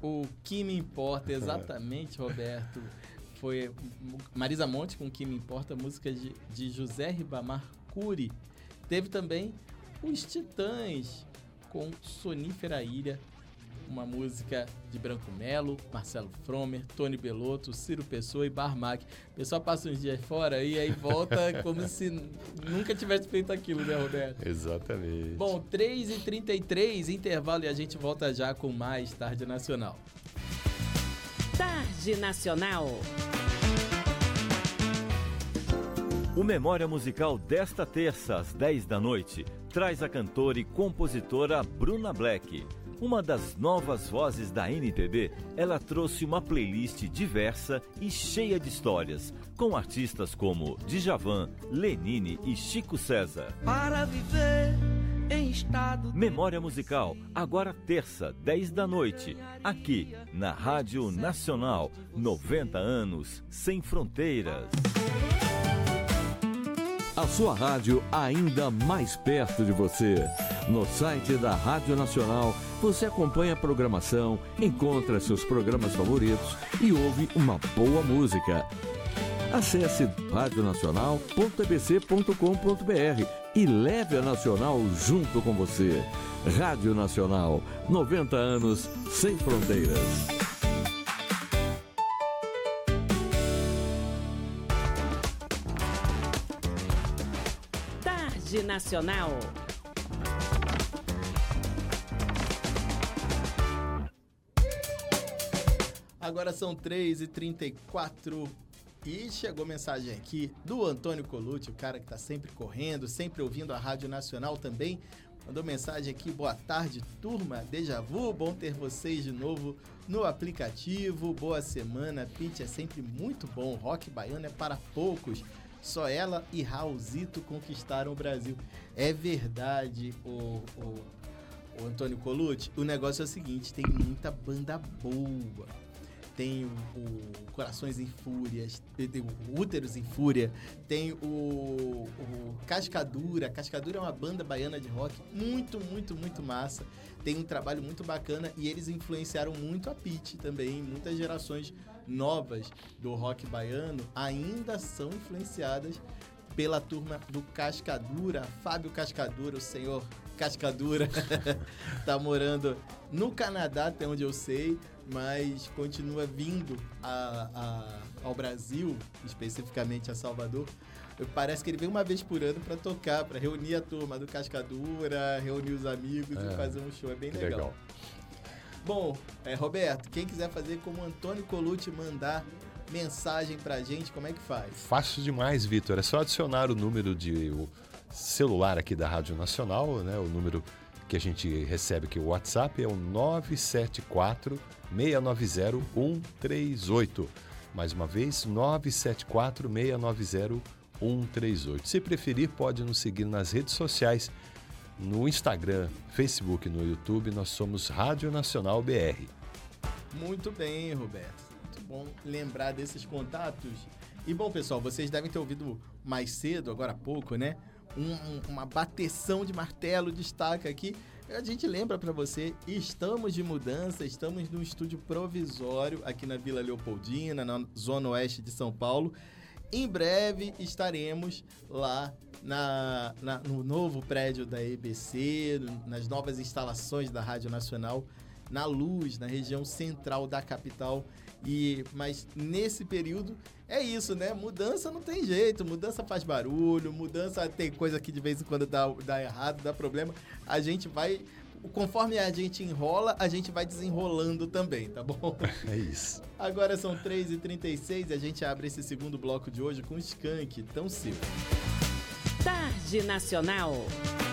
O Que Me Importa, exatamente, Roberto. Foi Marisa Monte com O Que Me Importa, música de José Ribamar Cury. Teve também os Titãs com Sonífera Ilha, uma música de Branco Melo, Marcelo Fromer, Tony Bellotto, Ciro Pessoa e Barmac. O pessoal passa uns dias fora e aí volta como se nunca tivesse feito aquilo, né, Roberto? Exatamente. Bom, 3h33, intervalo, e a gente volta já com mais Tarde Nacional. Tarde Nacional. O Memória Musical desta terça, às 10 da noite, traz a cantora e compositora Bruna Black. Uma das novas vozes da MPB, ela trouxe uma playlist diversa e cheia de histórias, com artistas como Djavan, Lenine e Chico César. Para viver em estado de... Memória Musical, agora terça, 10 da noite, aqui na Rádio Nacional, 90 anos sem fronteiras. A sua rádio ainda mais perto de você. No site da Rádio Nacional, você acompanha a programação, encontra seus programas favoritos e ouve uma boa música. Acesse radionacional.tbc.com.br e leve a Nacional junto com você. Rádio Nacional, 90 anos sem fronteiras. Tarde Nacional. Agora são 3h34 e chegou mensagem aqui do Antônio Colucci, o cara que está sempre correndo, sempre ouvindo a Rádio Nacional também. Mandou mensagem aqui: boa tarde, turma, Déjà Vu, bom ter vocês de novo no aplicativo, boa semana, Pitty é sempre muito bom, rock baiano é para poucos, só ela e Raulzito conquistaram o Brasil. É verdade, o Antônio Colucci, o negócio é o seguinte, tem muita banda boa. Tem o Corações em Fúria, tem o Úteros em Fúria, tem o Cascadura. Cascadura é uma banda baiana de rock muito, muito, muito massa. Tem um trabalho muito bacana e eles influenciaram muito a Pitty também. Muitas gerações novas do rock baiano ainda são influenciadas pela turma do Cascadura. Fábio Cascadura, o senhor Cascadura, tá morando no Canadá, até onde eu sei, mas continua vindo ao Brasil, especificamente a Salvador. Parece que ele vem uma vez por ano para tocar, para reunir a turma do Cascadura, reunir os amigos e fazer um show. É bem legal. Bom, Roberto, quem quiser fazer como Antônio Colucci, mandar mensagem pra gente, como é que faz? Fácil demais, Vitor. É só adicionar o número de celular aqui da Rádio Nacional, né? O número que a gente recebe aqui, o WhatsApp, é o 974-690-138. Mais uma vez, 974-690-138. Se preferir, pode nos seguir nas redes sociais, no Instagram, Facebook, no YouTube, nós somos Rádio Nacional BR. Muito bem, Roberto. Muito bom lembrar desses contatos. E bom, pessoal, vocês devem ter ouvido mais cedo, agora há pouco, né? Uma bateção de martelo destaca aqui. A gente lembra para você, estamos de mudança, estamos num estúdio provisório aqui na Vila Leopoldina, na zona oeste de São Paulo. Em breve estaremos lá no novo prédio da EBC, nas novas instalações da Rádio Nacional, na Luz, na região central da capital. Mas nesse período é isso, né? Mudança não tem jeito, mudança faz barulho, mudança tem coisa que de vez em quando dá errado, dá problema. A gente vai, conforme a gente enrola, a gente vai desenrolando também, tá bom? É isso. Agora são 3h36 e a gente abre esse segundo bloco de hoje com o Skank, Tão Seu. Tarde Nacional.